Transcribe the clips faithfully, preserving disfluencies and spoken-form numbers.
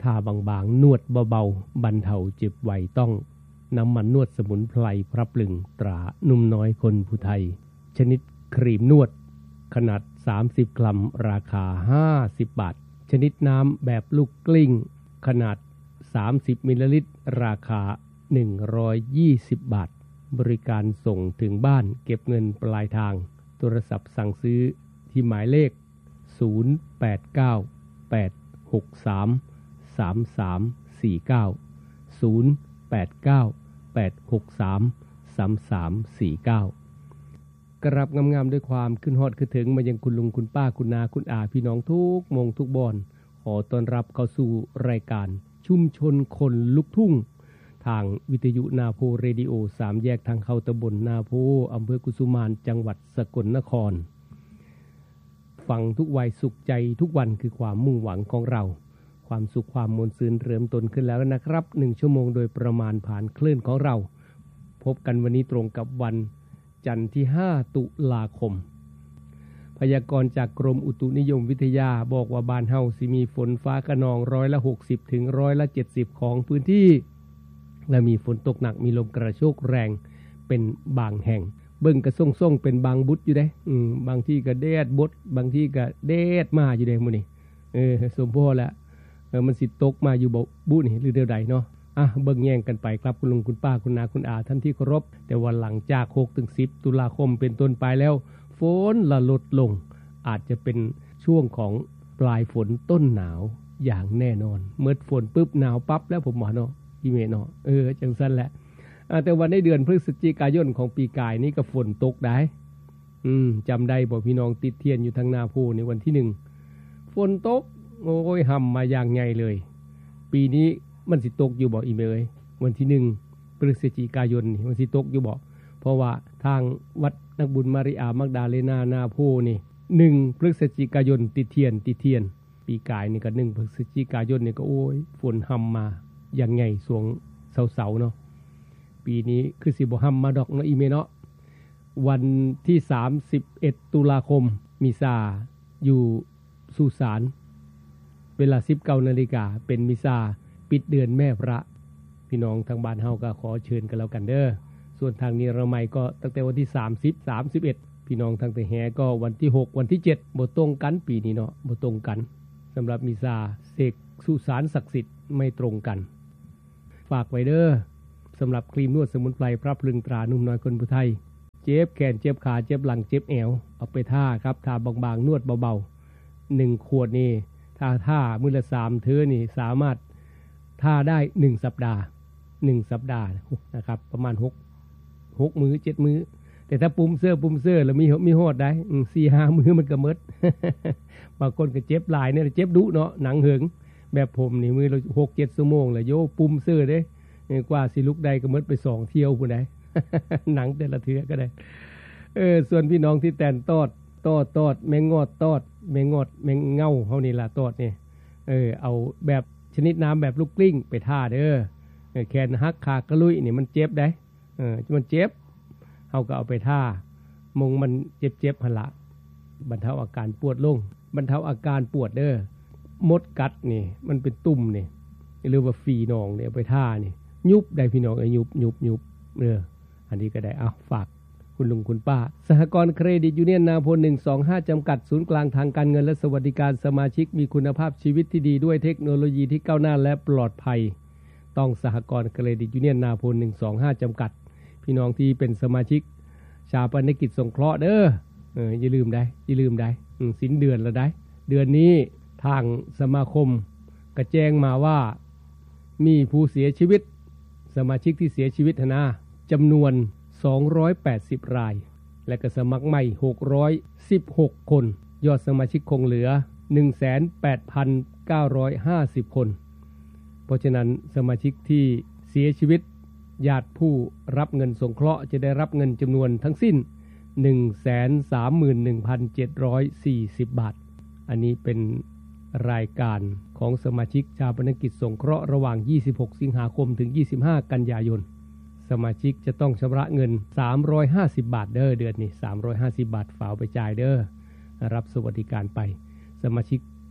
ทาบางๆนวดเบาๆบรรเทาเจ็บไวต้องน้ำมันนวดสมุนไพรพระปลึงตรานุ่มน้อยคนผู้ไทยชนิดครีมนวดขนาดสามสิบกรัมราคาห้าสิบบาทชนิดน้ำแบบลูกกลิ้งขนาดสามสิบมิลลิลิตรราคาหนึ่งร้อยยี่สิบบาทบริการส่งถึงบ้านเก็บเงินปลายทางโทรศัพท์สั่งซื้อที่หมายเลขศูนย์ แปด เก้า แปด หก สาม สาม สาม สี่ เก้า ศูนย์ แปด เก้า แปด หก สาม สาม สาม สี่ เก้ากราบงามๆด้วยความขึ้นฮอดขึ้นถึงมายังคุณลุงคุณป้าคุณนาคุณอาพี่น้องทุกมงทุกบอนขอต้อนรับเข้าสู่รายการชุมชนคนลุกทุ่งทางวิทยุนาโพเรดิโอสามแยกทางเข้าตำบลนาโพอำเภอกุสุมานจังหวัดสกลนครฟังทุกวัยสุขใจทุกวันคือความมุ่งหวังของเราความสุขความมวลซื่นเริ่มต้นขึ้นแล้วนะครับหนึ่งชั่วโมงโดยประมาณผ่านคลื่นของเราพบกันวันนี้ตรงกับวันจันทร์ที่ห้าตุลาคมพยากรณ์จากกรมอุตุนิยมวิทยาบอกว่าบ้านเฮาสิมีฝนฟ้าคะนองร้อยละหกสิบถึงร้อยละเจ็ดสิบของพื้นที่และมีฝนตกหนักมีลมกระโชกแรงเป็นบางแห่งเบิ่งกระส่งๆเป็นบางบุตรอยู่เด้อืมบางที่ก็แดดบดบางที่ก็แดดมาอยู่เด้มื้อนี้เออสมพอแล้วเออมันสิตกมาอยู่บ่บุนี่หรือเดียวใดเนาะอ่ะเบิ่งแย่งกันไปครับคุณลุงคุณป้าคุณนาคุณอาท่านที่เคารพแต่วันหลังจากหกถึงสิบตุลาคมเป็นต้นไปแล้วฝนละลดลงอาจจะเป็นช่วงของปลายฝนต้นหนาวอย่างแน่นอนเมื่อฝนปุ๊บหนาวปั๊บแล้วผมหมอเนาะอีเมเนาะเออจังซั่นแหละแต่วันในเดือนพฤศจิกายนของปีกายนี้ก็ฝนตกได้อืมจำได้บ่พี่น้องติดเทียนอยู่ทางนาโพในวันที่หนึ่งฝนตกโอ้ยห่ำมาอย่างไงเลยปีนี้มันสิตกอยู่บ่อีเมเอ้ยวันที่หนึ่งพฤศจิกายนนี่มันสิตกอยู่บ่เพราะว่าทางวัดนักบุญมาริอามักดาเลนานาโพนี่หนึ่งพฤศจิกายนติดเทียนติดเทียนปีกายนี่ก็หนึ่งพฤศจิกายนนี่ก็โอ้ยฝนห่ำมาอย่างไงสวงเสาๆเนาะปีนี้คือสิบ่ห่ำมาดอกเนาะอีเมเนาะวันที่สามสิบเอ็ดตุลาคมมีซาอยู่สุสานเวลา สิบเก้านาฬิกาเป็นมิซาปิดเดือนแม่พระพี่น้องทางบ้านเฮาก็ขอเชิญกันแล้วกันเด้อส่วนทางนี้เราใหม่ก็ตั้งแต่วันที่สามสิบ สามสิบเอ็ดพี่น้องทางแต่แฮก็วันที่หกวันที่เจ็ดบ่ตรงกันปีนี้เนาะบ่ตรงกันสำหรับมิซาเสกสุสานศักดิ์สิทธิ์ไม่ตรงกันฝากไว้เด้อสำหรับครีมนวดสมุนไพรพระพลึงตรานุ่มน้อยคนผู้ไทยเจ็บแขนเจ็บขาเจ็บหลังเจ็บแอวเอาไปท่าครับทาบางๆนวดเบาๆหนึ่งขวดนี่ถ้าท่ามื้อละสามเทื่อนี่สามารถท่าได้หนึ่งสัปดาห์หนึ่งสัปดาห์นะครับประมาณหก หกมื้อเจ็ดมื้อแต่ถ้าปุ่มเสื้อปุ่มเสื้อแล้วมีมีฮอดได้สี่ ห้ามื้อมันก็หมด บางคนก็เจ็บหลายเนี่ยเจ็บดุเนาะหนังเหิงแบบผมนี่มื้อละหก เจ็ดชั่วโมงแล้วโยปุ่มเสื้อเด้กว่าสิลุกได้ก็หมดไปสองเที่ยวพุ่นได้ หนังแต่ละเทื่อก็ได้เออส่วนพี่น้องที่แต่นตอดตอดตอดแมงงอดตอดแมงงอดแมงเง่าเฮานี่ล่ะตอดนี่เออเอาแบบชนิดน้ำแบบลูกกลิ้งไปท่าเด้อแขนหักขากระลุยนี่มันเจ็บได้เออมันเจ็บเฮาก็เอาไปท่ามงมันเจ็บๆหั่นล่ะบรรเทาอาการปวดลงบรรเทาอาการปวดเด้อมดกัดนี่มันเป็นตุ่มนี่หรือว่าฝีนองเนี่ยเอาไปท่านี่ยุบได้พี่น้องเอ้ยยุบยุบยุบเอออันนี้ก็ได้เอาฝากคุณลุงคุณป้าสหกรณ์เครดิตยูเนียนนาโพหนึ่งสองห้าจำกัดศูนย์กลางทางการเงินและสวัสดิการสมาชิกมีคุณภาพชีวิตที่ดีด้วยเทคโนโลยีที่ก้าวหน้าและปลอดภัยต้องสหกรณ์เครดิตยูเนียนนาโพหนึ่งสองห้าจำกัดพี่น้องที่เป็นสมาชิกชาปนกิจสงเคราะห์เด้อเอออย่าลืมได้อย่าลืมได้สิ้นเดือนแล้วได้เดือนนี้ทางสมาคมกระแจ้งมาว่ามีผู้เสียชีวิตสมาชิกที่เสียชีวิตนะจำนวนสองร้อยแปดสิบรายและก็สมัครใหม่หกร้อยสิบหกคนยอดสมาชิกคงเหลือ หนึ่งแสนแปดพันเก้าร้อยห้าสิบ คนเพราะฉะนั้นสมาชิกที่เสียชีวิตญาติผู้รับเงินสงเคราะห์จะได้รับเงินจำนวนทั้งสิ้น หนึ่งแสนสามหมื่นหนึ่งพันเจ็ดร้อยสี่สิบ บาทอันนี้เป็นรายการของสมาชิกชาปนกิจสงเคราะห์ระหว่างยี่สิบหกสิงหาคมถึงยี่สิบห้ากันยายนสมาชิกจะต้องชำระเงินสามร้อยห้าสิบบาทเด้อเดือนนี้สามร้อยห้าสิบบาทฝากไปจ่ายเด้อรับสวัสดิการไปสมาชิกส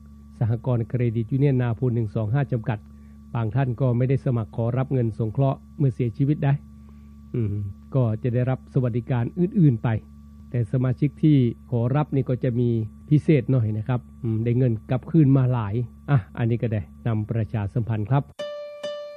หกรณ์เครดิตยูเนียนนาโพหนึ่งสองห้าจำกัดบางท่านก็ไม่ได้สมัครขอรับเงินสงเคราะห์เมื่อเสียชีวิตได้อืมก็จะได้รับสวัสดิการอื่นๆไปแต่สมาชิกที่ขอรับนี่ก็จะมีพิเศษหน่อยนะครับอืมได้เงินกลับคืนมาหลายอ่ะอันนี้ก็ได้นำประชาสัมพันธ์ครับ